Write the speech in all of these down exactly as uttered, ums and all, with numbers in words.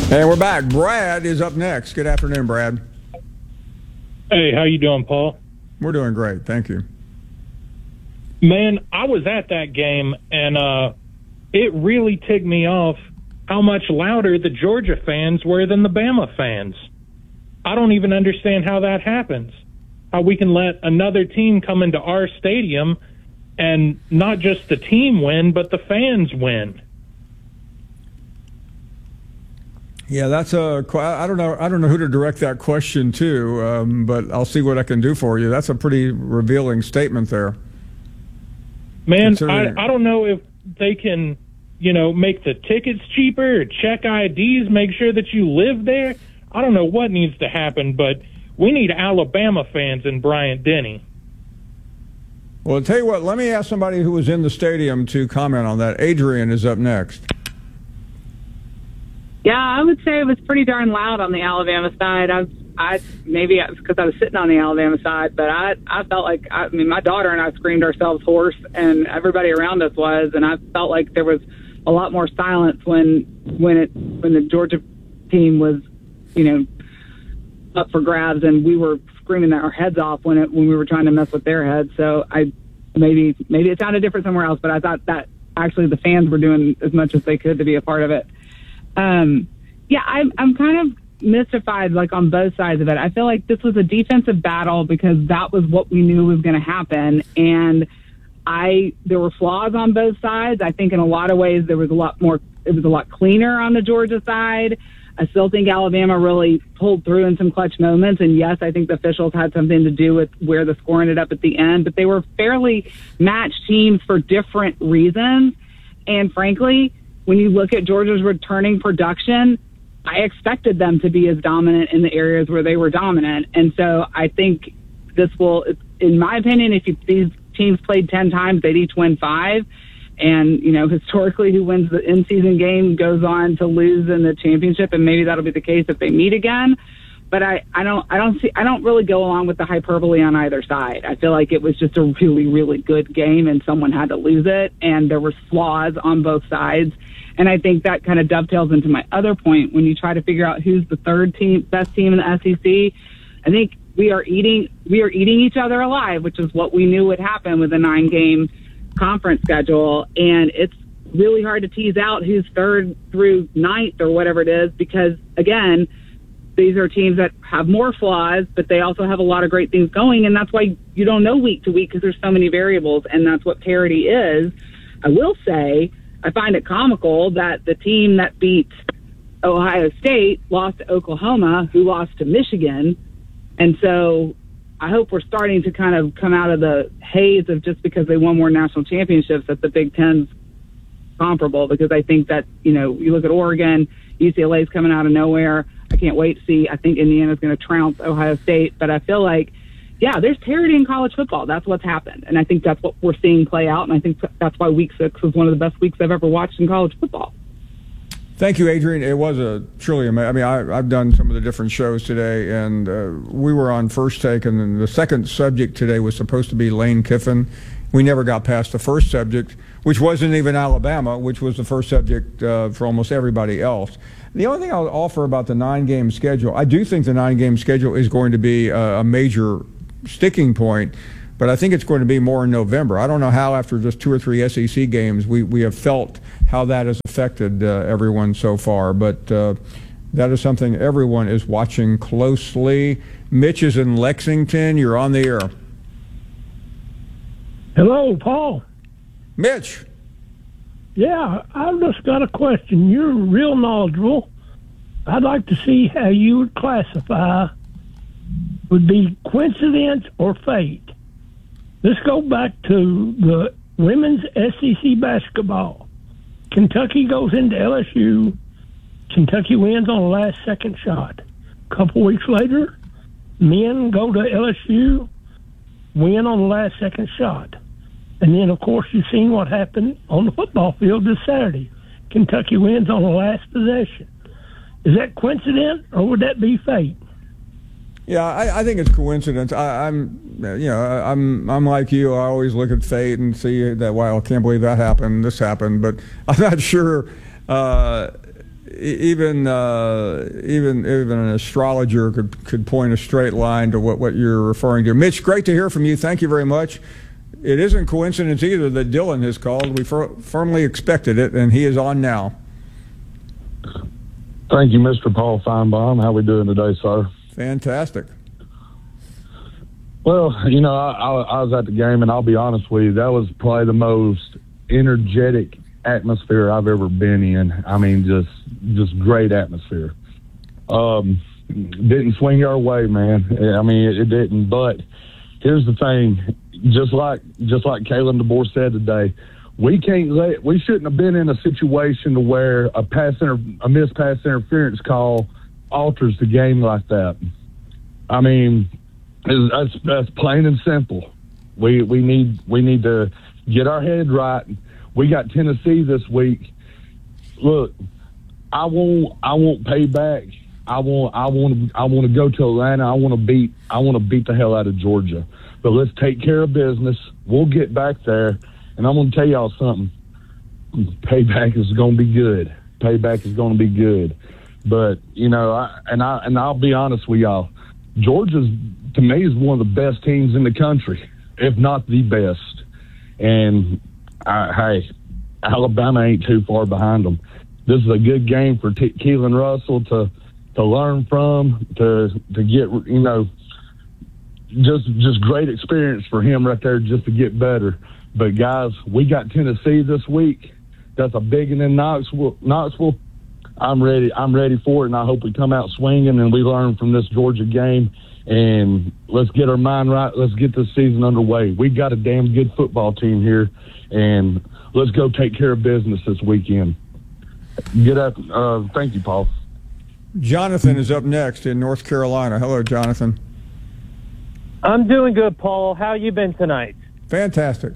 And we're back. Brad is up next. Good afternoon, Brad. Hey, how you doing, Paul? We're doing great. Thank you. Man, I was at that game, and uh, it really ticked me off how much louder the Georgia fans were than the Bama fans. I don't even understand how that happens. How we can let another team come into our stadium and not just the team win, but the fans win. Yeah, that's a. I don't know. I don't know who to direct that question to, um, but I'll see what I can do for you. That's a pretty revealing statement there. Man, I, I don't know if they can, you know, make the tickets cheaper or check I Ds, make sure that you live there. I don't know what needs to happen, but we need Alabama fans in Bryant-Denny. Well, I'll tell you what, let me ask somebody who was in the stadium to comment on that. Adrian is up next. Yeah, I would say it was pretty darn loud on the Alabama side. I, I maybe it's because I was sitting on the Alabama side, but I, I felt like I, I mean, my daughter and I screamed ourselves hoarse, and everybody around us was, and I felt like there was a lot more silence when when it when the Georgia team was, you know, up for grabs, and we were screaming our heads off when it when we were trying to mess with their heads. So I maybe maybe it sounded different somewhere else, but I thought that actually the fans were doing as much as they could to be a part of it. Um, yeah, I'm, I'm kind of mystified, like, on both sides of it. I feel like this was a defensive battle because that was what we knew was going to happen. And I, there were flaws on both sides. I think in a lot of ways there was a lot more, it was a lot cleaner on the Georgia side. I still think Alabama really pulled through in some clutch moments. And yes, I think the officials had something to do with where the score ended up at the end, but they were fairly matched teams for different reasons. And frankly, when you look at Georgia's returning production, I expected them to be as dominant in the areas where they were dominant. And so I think this will, in my opinion, if you, these teams played ten times, they'd each win five. And, you know, historically, who wins the in-season game goes on to lose in the championship, and maybe that'll be the case if they meet again. But I, I don't I don't see I don't really go along with the hyperbole on either side. I feel like it was just a really, really good game, and someone had to lose it, and there were flaws on both sides. And I think that kind of dovetails into my other point. When you try to figure out who's the third team, best team in the S E C, I think we are eating we are eating each other alive, which is what we knew would happen with a nine-game conference schedule. And it's really hard to tease out who's third through ninth or whatever it is, because, again, these are teams that have more flaws, but they also have a lot of great things going, and that's why you don't know week to week because there's so many variables, and that's what parity is. I will say I find it comical that the team that beat Ohio State lost to Oklahoma, who lost to Michigan, and so I hope we're starting to kind of come out of the haze of just because they won more national championships that the Big Ten's comparable, because I think that, you know, you look at Oregon, U C L A's coming out of nowhere. I can't wait to see. I think Indiana's going to trounce Ohio State, but I feel like, yeah, there's parity in college football. That's what's happened, and I think that's what we're seeing play out, and I think that's why Week Six was one of the best weeks I've ever watched in college football. Thank you, Adrian. It was a truly amazing. I mean, I, I've done some of the different shows today, and uh, we were on First Take, and then the second subject today was supposed to be Lane Kiffin. We never got past the first subject, which wasn't even Alabama, which was the first subject uh, for almost everybody else. The only thing I'll offer about the nine-game schedule, I do think the nine-game schedule is going to be a, a major sticking point, but I think it's going to be more in November. I don't know how after just two or three S E C games we, we have felt how that has affected uh, everyone so far, but uh, that is something everyone is watching closely. Mitch is in Lexington. You're on the air. Hello, Paul. Mitch. Yeah, I've just got a question. You're real knowledgeable. I'd like to see how you would classify would be coincidence or fate. Let's go back to the women's S E C basketball. Kentucky goes into L S U. Kentucky wins on the last second shot. A couple weeks later, men go to L S U, win on the last second shot. And then, of course, you've seen what happened on the football field this Saturday. Kentucky wins on the last possession. Is that coincidence, or would that be fate? Yeah, I, I think it's coincidence. I, I'm, you know, I'm, I'm like you. I always look at fate and see that. Wow, I can't believe that happened. This happened, but I'm not sure. Uh, even uh, even even an astrologer could could point a straight line to what, what you're referring to. Mitch, great to hear from you. Thank you very much. It isn't coincidence either that Dylan has called. We fir- firmly expected it, and he is on now. Thank you, Mister Paul Feinbaum. How we doing today, sir? Fantastic. Well, you know, I, I, I was at the game, and I'll be honest with you, that was probably the most energetic atmosphere I've ever been in. I mean, just just great atmosphere. Um, didn't swing our way, man. I mean, it, it didn't. But here's the thing: just like just like Kalen DeBoer said today, we can't let we shouldn't have been in a situation to where a pass inter, a missed pass interference call alters the game like that. I mean, that's that's plain and simple. We we need we need to get our head right. We got Tennessee this week. Look, I won't I won't pay back. I want I want I want to go to Atlanta. I want to beat I want to beat the hell out of Georgia. But let's take care of business. We'll get back there, and I'm going to tell y'all something. Payback is going to be good. Payback is going to be good. But you know, I, and I and I'll be honest with y'all. Georgia's to me is one of the best teams in the country, if not the best. And I, hey, Alabama ain't too far behind them. This is a good game for T- Keelan Russell to to learn from, to to get, you know, just just great experience for him right there just to get better. But, guys, we got Tennessee this week. That's a big one in Knoxville. Knoxville. I'm ready. I'm ready for it, and I hope we come out swinging and we learn from this Georgia game. And let's get our mind right. Let's get this season underway. We got a damn good football team here, and let's go take care of business this weekend. Get up. Uh, thank you, Paul. Jonathan is up next in North Carolina. Hello, Jonathan. I'm doing good, Paul. How you been tonight? Fantastic.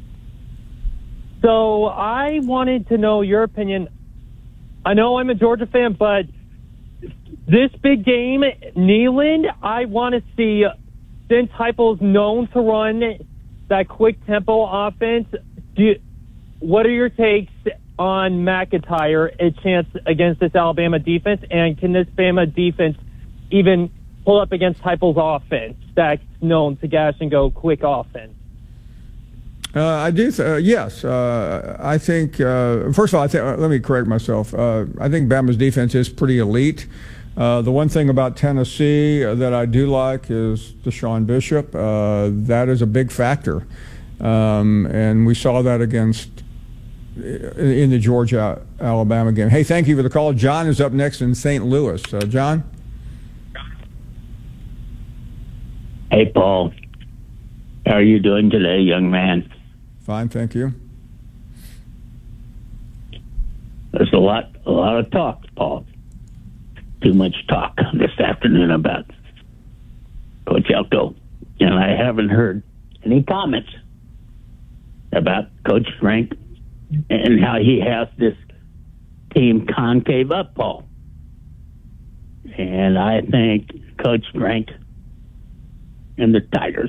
So I wanted to know your opinion. I know I'm a Georgia fan, but this big game, Neyland, I want to see, since Heupel's known to run that quick tempo offense, do you, what are your takes on McIntyre, a chance against this Alabama defense, and can this Bama defense even pull up against Heupel's offense that's known to gash and go quick offense? Uh, I do. Th- uh, yes, uh, I think. Uh, first of all, I think. Uh, let me correct myself. Uh, I think Bama's defense is pretty elite. Uh, the one thing about Tennessee that I do like is Deshaun Bishop. Uh, that is a big factor, um, and we saw that against in the Georgia Alabama game. Hey, thank you for the call. John is up next in Saint Louis. Uh, John. Hey, Paul. How are you doing today, young man? Fine, thank you. There's a lot, a lot of talk, Paul. Too much talk this afternoon about Coach Elko, and I haven't heard any comments about Coach Frank and how he has this team concave up, Paul. And I think Coach Frank and the Tigers,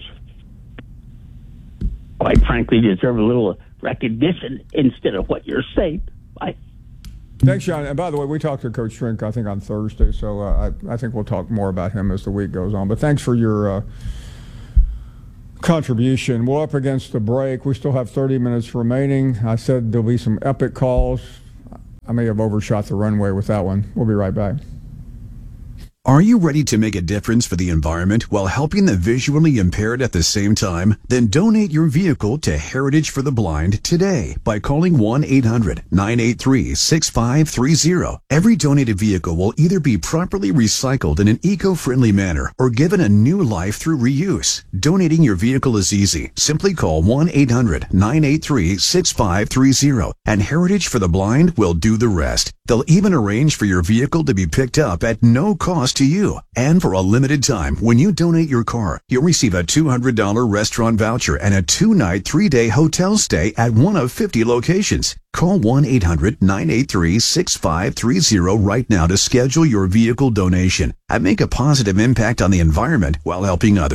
quite frankly, deserve a little recognition instead of what you're saying. Bye. Thanks, John. And by the way, we talked to Coach Shrink, I think, on Thursday, so uh, I, I think we'll talk more about him as the week goes on. But thanks for your uh, contribution. We're up against the break. We still have thirty minutes remaining. I said there'll be some epic calls. I may have overshot the runway with that one. We'll be right back. Are you ready to make a difference for the environment while helping the visually impaired at the same time? Then donate your vehicle to Heritage for the Blind today by calling one eight hundred nine eight three six five three zero. Every donated vehicle will either be properly recycled in an eco-friendly manner or given a new life through reuse. Donating your vehicle is easy. Simply call one eight hundred nine eight three six five three zero and Heritage for the Blind will do the rest. They'll even arrange for your vehicle to be picked up at no cost to you. And for a limited time, when you donate your car, you'll receive a two hundred dollars restaurant voucher and a two-night, three-day hotel stay at one of fifty locations. Call one eight hundred nine eight three six five three zero right now to schedule your vehicle donation and make a positive impact on the environment while helping others.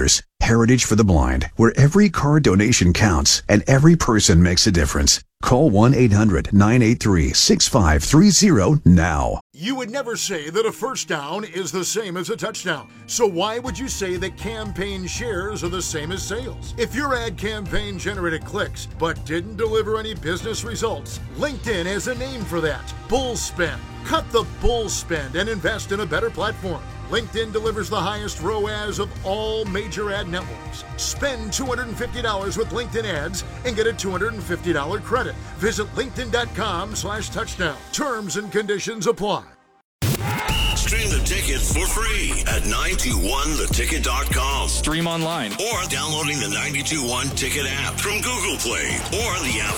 Heritage for the Blind, where every card donation counts and every person makes a difference. Call one eight hundred nine eight three six five three zero now. You would never say that a first down is the same as a touchdown. So why would you say that campaign shares are the same as sales? If your ad campaign generated clicks but didn't deliver any business results, LinkedIn has a name for that. Bull spend. Cut the bull spend and invest in a better platform. LinkedIn delivers the highest R O A S of all major ad networks. Spend two hundred fifty dollars with LinkedIn ads and get a two hundred fifty dollars credit. Visit linkedin.com slash touchdown. Terms and conditions apply. Stream the ticket for free at nine two one the ticket dot com. Stream online. Or downloading the nine two one Ticket app from Google Play or the App